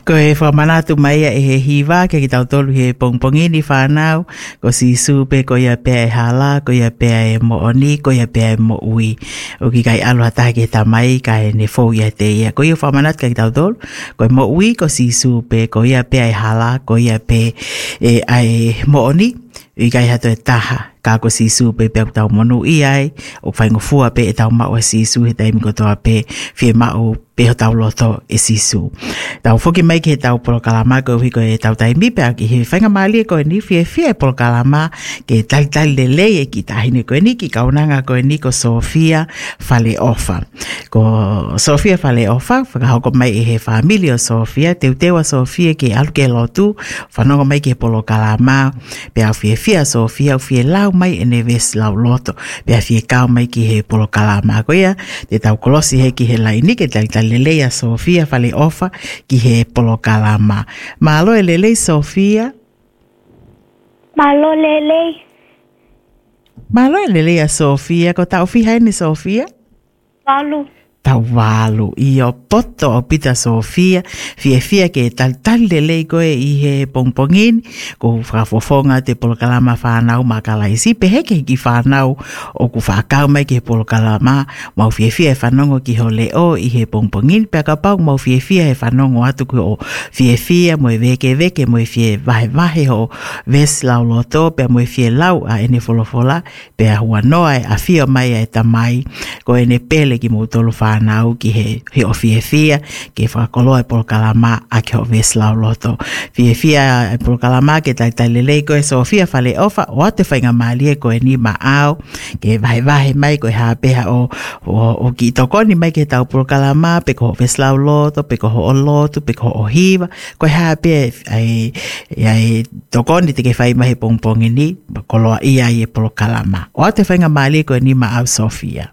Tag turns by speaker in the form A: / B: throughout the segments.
A: Ko e whamanatu mai e he hiwa ke ki tau tolu he pongpongi ni whanau ko si supe ko ia pea e hala ko ia pea e mo oni ko ia pea e mo ui o ki kai alo hata ke ta mai ka e ne fo ia te ia ko ia whamanatu ke ki tau tolu ko e mo ui ko si supe ko ia pea e hala ko ia pea e ai mo oni i kai hato e taha ka ko sisu pe pe tau monu i ai o whaingo fua pe e tau mao e sisu he taimi ko toa pe fie mao pe ho tau loto e sisu tau foki mai ke tau polo kalama ko hiko e tau taimi pe aki he whainga maali ko e ni fie polo kalama ke tali le le e ki tahine ko e ni ki kaunanga ko e ni ko Sofia Fale Ofa ko Sofia Fale Ofa whakahoko mai e he familia Sofia teutewa Sofia ke alu ke lotu whanongo mai ke polo kalama pe au fie Sofia au fie lau mai ene ves lau loto pe a fie kau mai ki he polo kalama ko ia te tau kolosi he ki he laini ke tali lelea Sofia Fale Ofa ki he polo kalama malo e lelei Sofia
B: malo lelei
A: a Sofia ko tau fi haini Sofia
B: walu
A: tau walu i o poto o pita Sofia fie ke tal lelei koe i he pongpongin ko whafofonga te polokalama whanau makala isi pe heke ki whanau o ku whakau mai ke polokalama mau fie whanongo ki ho leo i he pongpongin pe ka pau mau fie he whanongo atu ki o fie mo e veke mo e fie vahe ho ves lau loto pe mo e fie lau a ene folofola pe a hua noa e a fia mai e tamai ko ene pele ki mo tolo whanau ki he o fie ke whakoloa e polokalama a ke o ves lau loto fie e polokalama ke tai lelei ko e Sofia Fale Ofa o ate whainga maali e ko e ni maau ke vahe mai ko e hapeha o ki tokoni mai ke tau polokalama pe ko ves lau loto pe ko ho o loto pe ko o hiva ko e hapeha ai tokoni te ke whai mahi pongpongi ni koloa ia i e polokalama o ate whainga maali e ko e ni maau Sofia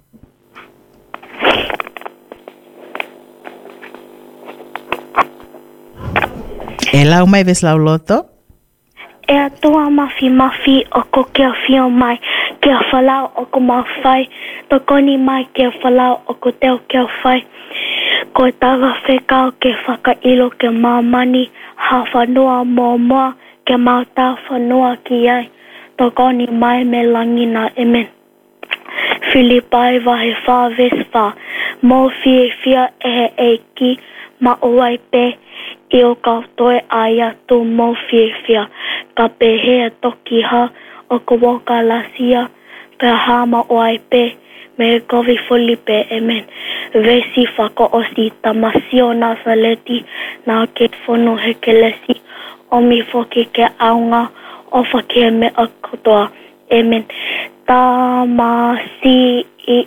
A: e lau mai ves lau loto?
B: E atua mafi o ko kia fio mai kia whalau o ko mawhai tokoni mai kia whalau o ko teo kia whai ko taga whekau ke whakailo ke mamani ha whanua moa ke mauta whanua ki ai tokoni mai me langina emen Filipai vahe wha vespa mo fia e ki ma oai pe i o kautoe ai atu mo fia ka pehea toki ha o ko woka lasia pe hama oai pe me kovi Filipe emen vesi whako o si tamasio na saleti na ke whono hekelesi o mi foki ke aunga o whake me a kotoa emen tamasi